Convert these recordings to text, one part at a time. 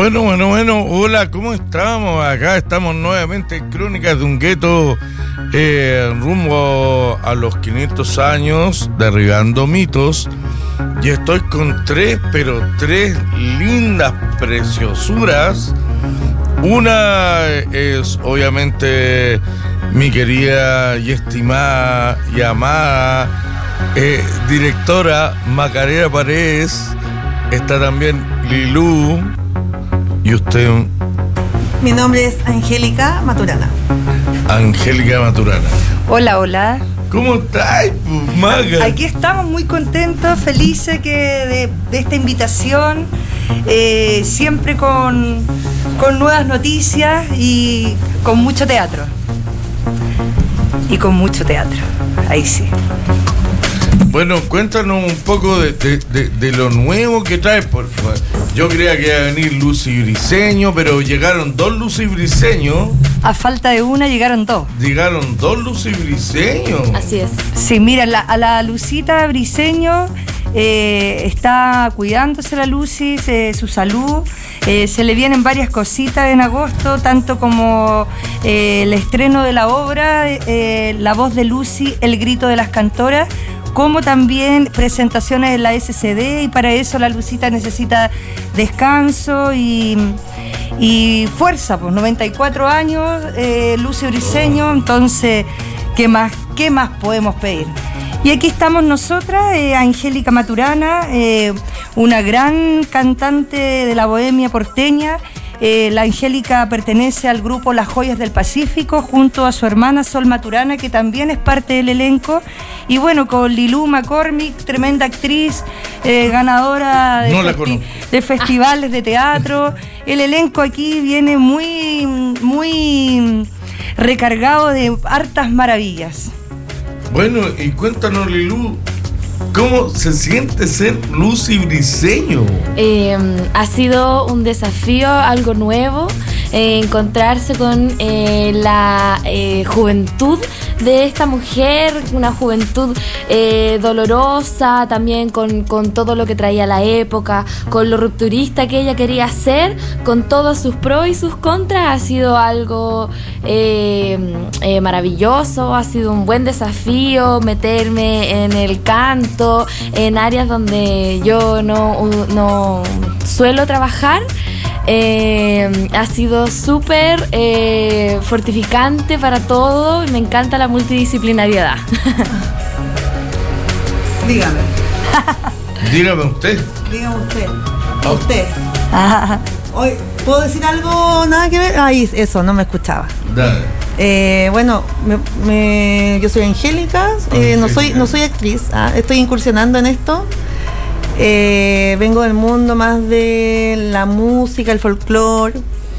Bueno, hola, ¿cómo estamos? Acá estamos nuevamente en Crónicas de un Gueto, rumbo a los 500 años, derribando mitos. Y estoy con tres lindas preciosuras. Una es obviamente mi querida y estimada y amada directora Macarena Paredes. Está también Lilú. ¿Y usted? Mi nombre es Angélica Maturana. Angélica Maturana. Hola. ¿Cómo estás, Maga? Aquí estamos muy contentos, felices de esta invitación, siempre con nuevas noticias y con mucho teatro. Ahí sí. Bueno, cuéntanos un poco de lo nuevo que traes, por favor. Yo creía que iba a venir Lucy Briceño, pero llegaron dos Lucy Briceño. A falta de una llegaron dos. Llegaron dos Lucy Briceño. Así es. Sí, mira, a la Lucita Briceño está cuidándose la Lucy, su salud. Se le vienen varias cositas en agosto, tanto como el estreno de la obra, La voz de Lucy, El grito de las cantoras, como también presentaciones en la SCD, y para eso la Lucita necesita descanso y fuerza, pues 94 años, Lucy Briceño, entonces, ¿qué más podemos pedir? Y aquí estamos nosotras, Angélica Maturana, una gran cantante de la bohemia porteña. La Angélica pertenece al grupo Las Joyas del Pacífico junto a su hermana Sol Maturana, que también es parte del elenco. Y bueno, con Lilú McCormick, tremenda actriz, ganadora de festivales de teatro. El elenco aquí viene muy recargado de hartas maravillas. Bueno, y cuéntanos, Lilú, ¿cómo se siente ser Lucy Briceño? Ha sido un desafío, algo nuevo, encontrarse con la juventud de esta mujer, una juventud dolorosa, también con todo lo que traía la época, con lo rupturista que ella quería ser, con todos sus pros y sus contras. Ha sido algo maravilloso, ha sido un buen desafío meterme en el canto, en áreas donde yo no suelo trabajar. Ha sido súper fortificante para todo y me encanta la multidisciplinariedad. Dígame. Dígame usted. A usted. Hoy, ¿puedo decir algo nada que ver? Ay, eso, no me escuchaba. Dale. Bueno, yo soy Angélica, no soy actriz, estoy incursionando en esto. Vengo del mundo más de la música, el folclore,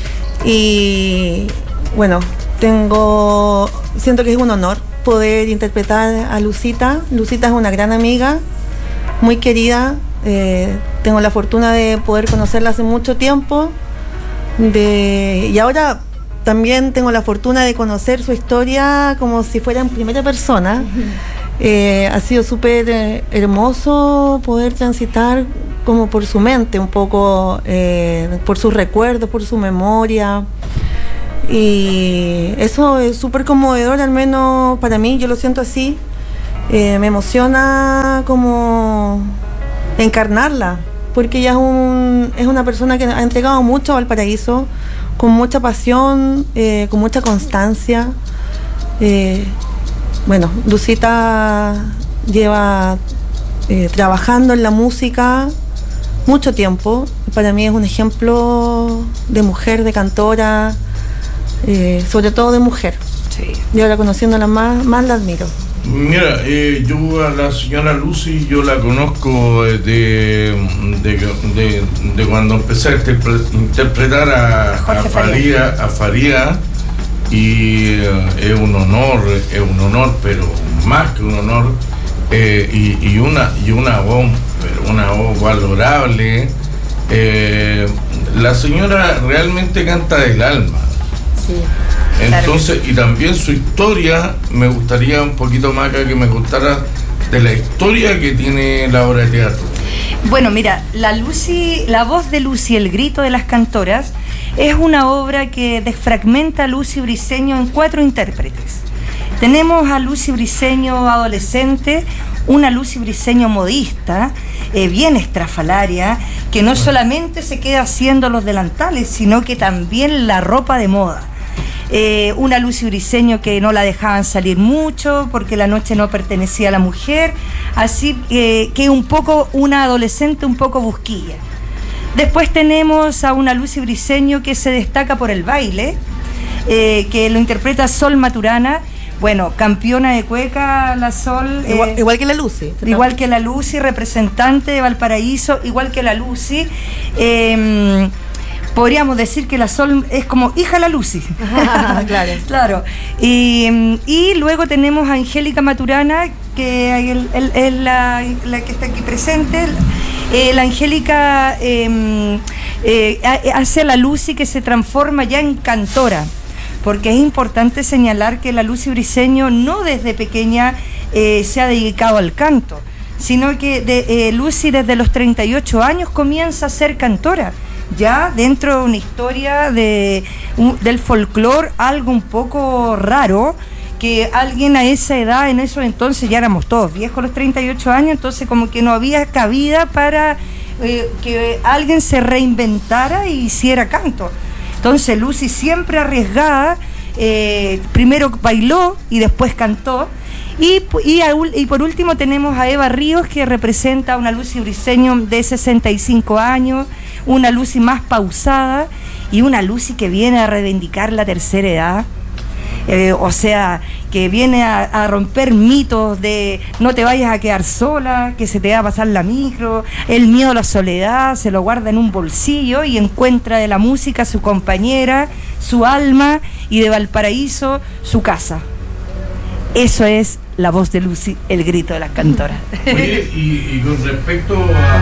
y bueno, siento que es un honor poder interpretar a Lucita. Lucita es una gran amiga, muy querida. Tengo la fortuna de poder conocerla hace mucho tiempo, y ahora también tengo la fortuna de conocer su historia como si fuera en primera persona. Ha sido súper hermoso poder transitar como por su mente un poco, por sus recuerdos, por su memoria, y eso es súper conmovedor, al menos para mí, yo lo siento así. Me emociona como encarnarla, porque ella es una persona que ha entregado mucho a Valparaíso, con mucha pasión, con mucha constancia. Bueno, Lucita lleva trabajando en la música mucho tiempo. Para mí es un ejemplo de mujer, de cantora, sobre todo de mujer. Sí. Y ahora conociéndola más la admiro. Mira, yo a la señora Lucy, yo la conozco de cuando empecé a interpretar a Faría. Y es un honor, pero más que un honor, y una voz valorable. La señora realmente canta del alma. Sí. Entonces, y también su historia, me gustaría un poquito más que me contara de la historia que tiene la obra de teatro. Bueno, mira, La voz de Lucy, el grito de las cantoras, es una obra que desfragmenta a Lucy Briceño en 4 intérpretes. Tenemos a Lucy Briceño adolescente, una Lucy Briceño modista, bien estrafalaria, que no solamente se queda haciendo los delantales, sino que también la ropa de moda. Una Lucy Briceño que no la dejaban salir mucho porque la noche no pertenecía a la mujer, así que un poco una adolescente un poco busquilla. Después tenemos a una Lucy Briceño que se destaca por el baile, que lo interpreta Sol Maturana. Bueno, campeona de cueca, la Sol. Igual que la Lucy. Igual que la Lucy, representante de Valparaíso, igual que la Lucy. Podríamos decir que la Sol es como hija de la Lucy. Claro. Claro. Y luego tenemos a Angélica Maturana, que es la que está aquí presente. La Angélica hace a la Lucy que se transforma ya en cantora. Porque es importante señalar que la Lucy Briceño no desde pequeña se ha dedicado al canto, sino que Lucy desde los 38 años comienza a ser cantora, ya dentro de una historia del folclore, algo un poco raro, que alguien a esa edad, en esos entonces ya éramos todos viejos, los 38 años, entonces como que no había cabida para que alguien se reinventara y hiciera canto. Entonces Lucy, siempre arriesgada, primero bailó y después cantó. Y por último tenemos a Eva Ríos, que representa a una Lucy Briceño de 65 años, una Lucy más pausada y una Lucy que viene a reivindicar la tercera edad. O sea, que viene a romper mitos de no te vayas a quedar sola, que se te va a pasar la micro, el miedo a la soledad, se lo guarda en un bolsillo y encuentra de la música su compañera, su alma, y de Valparaíso su casa. Eso es la voz de Lucy, el grito de las cantoras. Oye, y con respecto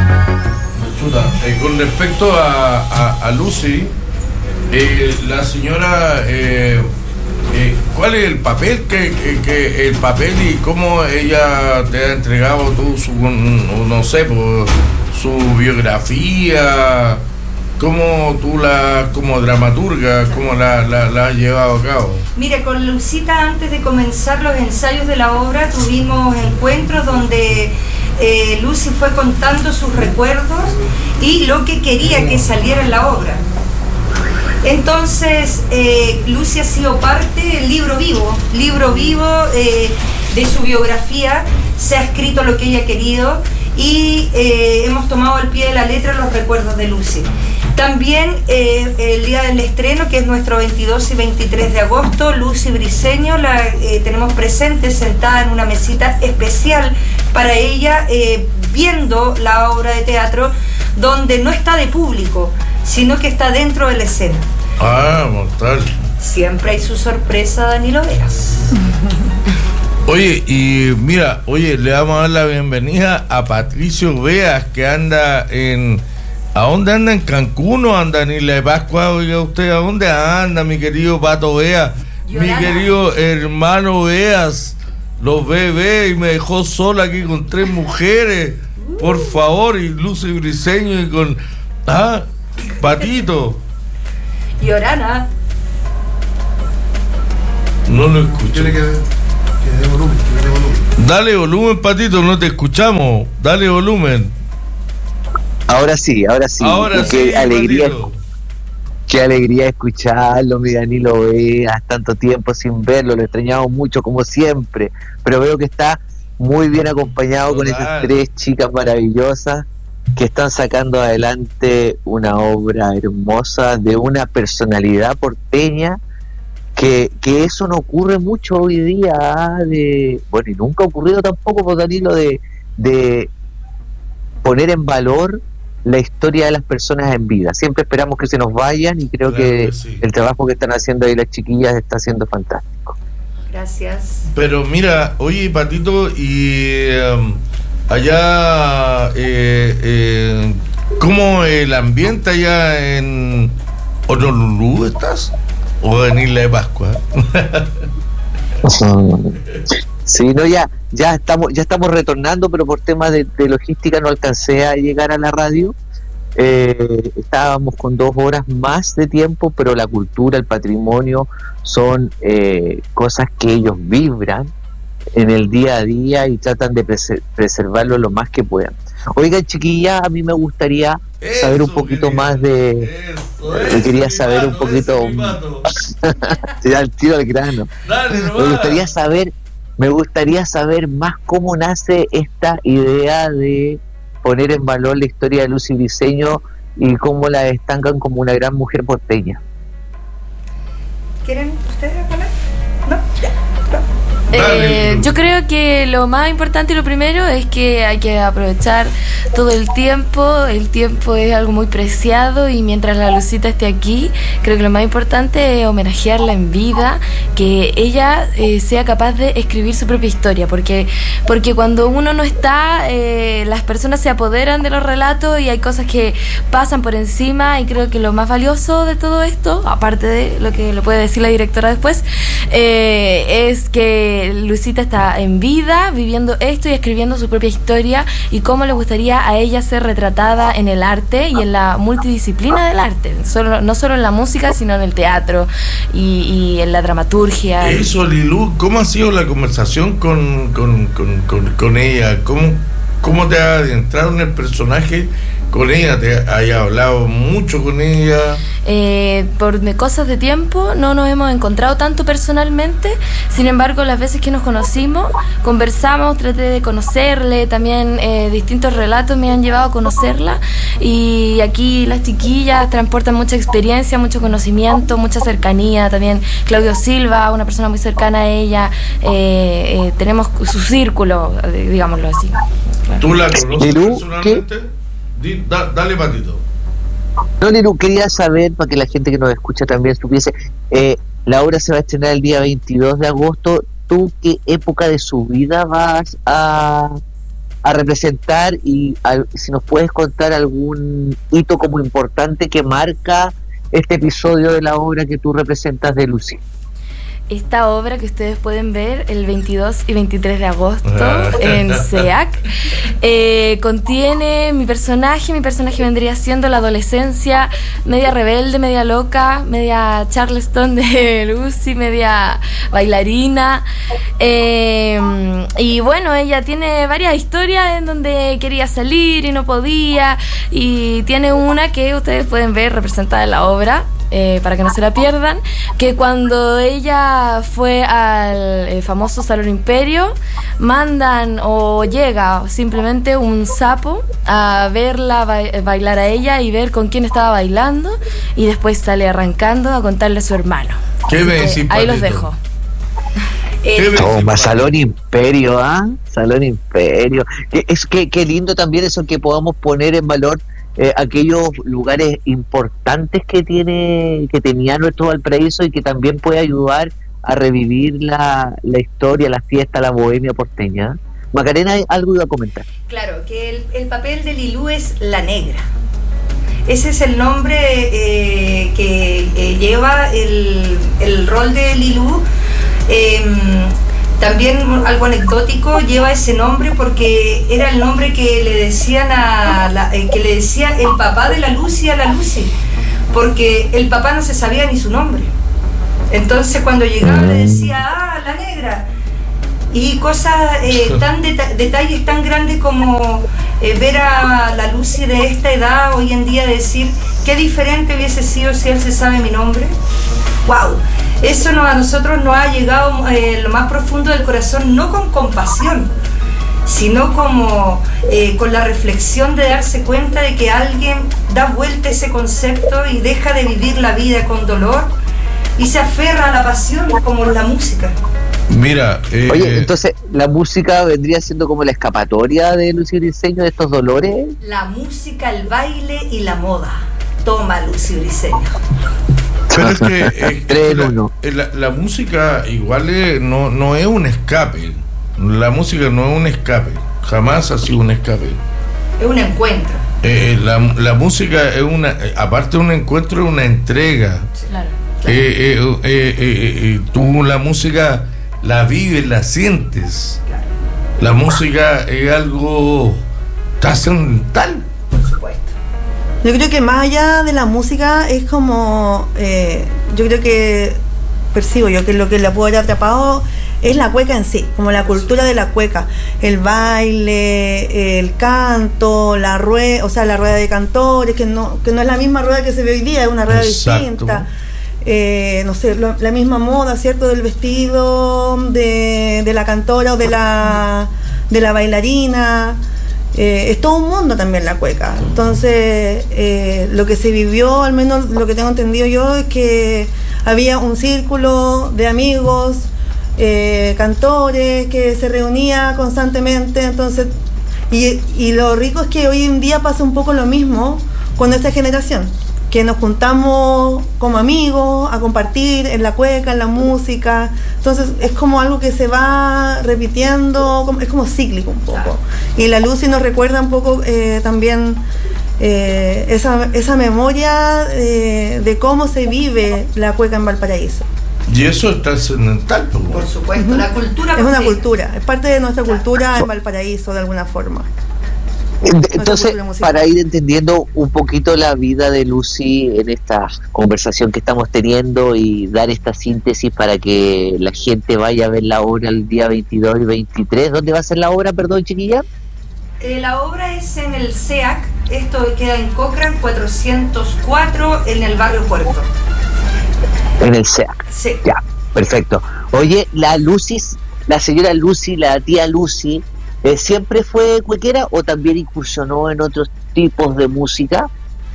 a Lucy, la señora... ¿cuál es el papel el papel y cómo ella te ha entregado tú su, no sé, por su biografía, cómo tú como dramaturga, cómo la has llevado a cabo? Mira, con Lucita, antes de comenzar los ensayos de la obra, tuvimos encuentros donde Lucy fue contando sus recuerdos y lo que quería que saliera en la obra. Entonces, Lucy ha sido parte del libro vivo de su biografía. Se ha escrito lo que ella ha querido y hemos tomado al pie de la letra los recuerdos de Lucy. También el día del estreno, que es nuestro 22 y 23 de agosto, Lucy Briceño la tenemos presente, sentada en una mesita especial para ella, viendo la obra de teatro, donde no está de público, sino que está dentro de la escena. Ah, mortal. Siempre hay su sorpresa, Danilo Veras. Oye, y mira, le vamos a dar la bienvenida a Patricio Veas, que anda ¿a dónde anda? ¿En Cancún o anda en Isla de Pascua? Oiga usted, ¿a dónde anda, mi querido Pato Veas? Mi querido hermano Veas, los bebés, y me dejó sola aquí con 3 mujeres, por favor, y Lucy Briceño y con... Patito. Y Orana. No lo escucho. Tiene que dé volumen, Dale volumen, Patito, no te escuchamos. Dale volumen. Ahora sí. Ahora sí, qué alegría, Patito. qué alegría escucharlo, mi Danilo Veas, tanto tiempo sin verlo, lo extrañamos mucho como siempre, pero veo que está muy bien acompañado. Total. Con esas 3 chicas maravillosas que están sacando adelante una obra hermosa de una personalidad porteña que eso no ocurre mucho hoy día, y nunca ha ocurrido tampoco, por Danilo, de poner en valor la historia de las personas en vida. Siempre esperamos que se nos vayan, y creo que sí. El trabajo que están haciendo ahí las chiquillas está siendo fantástico. Gracias. Pero mira, oye, Patito, y allá, ¿cómo el ambiente allá en Honolulu estás? ¿O en Isla de Pascua? Sí, no, ya estamos retornando, pero por temas de logística no alcancé a llegar a la radio. Estábamos con 2 horas más de tiempo, pero la cultura, el patrimonio son cosas que ellos vibran en el día a día y tratan de preservarlo lo más que puedan. Oigan, chiquilla, a mí me gustaría saber un poquito más de... quería saber un poquito... Se da el tiro al grano. Dale, Me gustaría saber más cómo nace esta idea de poner en valor la historia de Lucy Briceño y cómo la destacan como una gran mujer porteña. ¿Quieren ustedes hablar? ¿No? Ya. Yo creo que lo más importante y lo primero es que hay que aprovechar todo el tiempo. El tiempo es algo muy preciado y mientras la Lucita esté aquí, creo que lo más importante es homenajearla en vida, que ella sea capaz de escribir su propia historia, porque cuando uno no está, las personas se apoderan de los relatos y hay cosas que pasan por encima, y creo que lo más valioso de todo esto, aparte de lo que lo puede decir la directora después, es que Lucita está en vida, viviendo esto y escribiendo su propia historia y cómo le gustaría a ella ser retratada en el arte y en la multidisciplina del arte, no solo en la música, sino en el teatro y en la dramaturgia. Eso, Lilú, ¿cómo ha sido la conversación con ella? ¿Cómo te has adentrado en el personaje con ella? ¿Te hayas hablado mucho con ella? Por cosas de tiempo no nos hemos encontrado tanto personalmente. Sin embargo, las veces que nos conocimos, conversamos, traté de conocerle. También distintos relatos me han llevado a conocerla, y aquí las chiquillas transportan mucha experiencia, mucho conocimiento, mucha cercanía. También Claudio Silva, una persona muy cercana a ella, tenemos su círculo, digámoslo así. ¿Tú la conoces personalmente? Dale, Patito. No, Liru, quería saber, para que la gente que nos escucha también supiese, la obra se va a estrenar el día 22 de agosto. ¿Tú qué época de su vida vas a representar? Y si nos puedes contar algún hito como importante que marca este episodio de la obra que tú representas de Lucy. Esta obra que ustedes pueden ver el 22 y 23 de agosto en SEAC contiene mi personaje vendría siendo la adolescencia media rebelde, media loca, media Charleston de Lucy, media bailarina, y bueno, ella tiene varias historias en donde quería salir y no podía, y tiene una que ustedes pueden ver representada en la obra, para que no se la pierdan, que cuando ella fue al famoso Salón Imperio, mandan o llega simplemente un sapo a verla bailar a ella y ver con quién estaba bailando, y después sale arrancando a contarle a su hermano. Ahí los dejo. Toma, Salón Imperio, Salón Imperio. Qué lindo también eso, que podamos poner en valor aquellos lugares importantes que tenía nuestro Valparaíso, y que también puede ayudar a revivir la historia, la fiesta, la bohemia porteña. Macarena, algo iba a comentar. Claro, que el papel de Lilú es la negra. Ese es el nombre que lleva el rol de Lilú. También algo anecdótico, lleva ese nombre porque era el nombre que le decían que le decía el papá de la Lucy a la Lucy, porque el papá no se sabía ni su nombre. Entonces cuando llegaba le decía, la negra. Y cosas detalles tan grandes como ver a la Lucy de esta edad hoy en día, decir qué diferente hubiese sido si él se sabe mi nombre. ¡Wow! Eso a nosotros nos ha llegado lo más profundo del corazón, no con compasión, sino como con la reflexión de darse cuenta de que alguien da vuelta a ese concepto y deja de vivir la vida con dolor y se aferra a la pasión como la música. Mira, oye, entonces la música vendría siendo como la escapatoria de Lucy Briceño de estos dolores. La música, el baile y la moda. Toma, Lucy Briceño. Pero es que la música igual no es un escape. La música no es un escape. Jamás ha sido un escape. Es un encuentro. La música es aparte de un encuentro, es una entrega. Claro. Tú la música la vives, la sientes. La música es algo trascendental. Por supuesto. Yo creo que más allá de la música es como, yo creo que percibo yo que lo que la puedo haber atrapado es la cueca en sí, como la cultura de la cueca, el baile, el canto, la rueda, o sea, la rueda de cantores, que no es la misma rueda que se ve hoy día, es una rueda distinta. No sé, la misma moda, ¿cierto? Del vestido de la cantora o de la bailarina. Es todo un mundo también la cueca. Entonces, lo que se vivió, al menos lo que tengo entendido yo, es que había un círculo de amigos, cantores, que se reunía constantemente. Entonces, y lo rico es que hoy en día pasa un poco lo mismo con nuestra generación, que nos juntamos como amigos a compartir en la cueca, en la música. Entonces es como algo que se va repitiendo, es como cíclico un poco. Y la Lucy nos recuerda un poco también esa memoria de cómo se vive la cueca en Valparaíso. Y eso es trascendental. Por supuesto, la cultura. Es una cultura, es parte de nuestra cultura en Valparaíso de alguna forma. Entonces, para ir entendiendo un poquito la vida de Lucy en esta conversación que estamos teniendo y dar esta síntesis para que la gente vaya a ver la obra el día 22 y 23. ¿Dónde va a ser la obra, perdón, chiquilla? La obra es en el SEAC, esto queda en Cochrane 404 en el barrio Puerto. En el SEAC. Sí. Ya, perfecto. Oye, la señora Lucy, la tía Lucy, ¿siempre fue cuequera o también incursionó en otros tipos de música?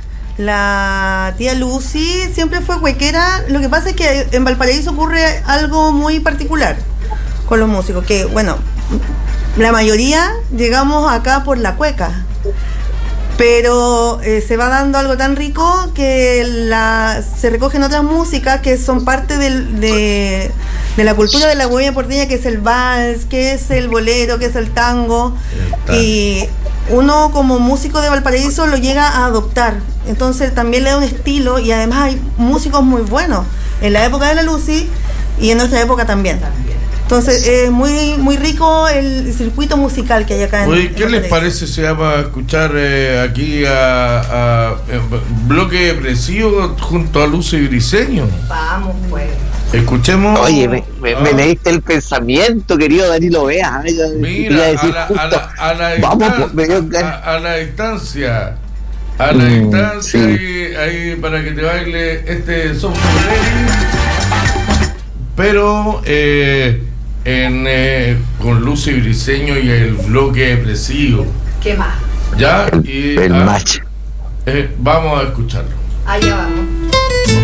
La tía Lucy siempre fue cuequera. Lo que pasa es que en Valparaíso ocurre algo muy particular con los músicos, que bueno, la mayoría llegamos acá por la cueca, pero se va dando algo tan rico que se recogen otras músicas que son parte de la cultura de la huella porteña, que es el vals, que es el bolero, que es el tango. Y uno como músico de Valparaíso lo llega a adoptar. Entonces también le da un estilo, y además hay músicos muy buenos en la época de la Lucy y en nuestra época también. Entonces es muy muy rico el circuito musical que hay acá en Oye, ¿qué les parece si vamos a escuchar aquí a Bloque Depresivo junto a Lucy Briceño? Vamos, pues. Escuchemos. Oye, me leíste el pensamiento, querido Danilo Vea. Mira, a la distancia. A la distancia, sí. ahí para que te baile este software. Pero con Lucy Briceño y el Bloque Depresivo. ¿Qué más? Ya, y el match. Vamos a escucharlo. Allá vamos.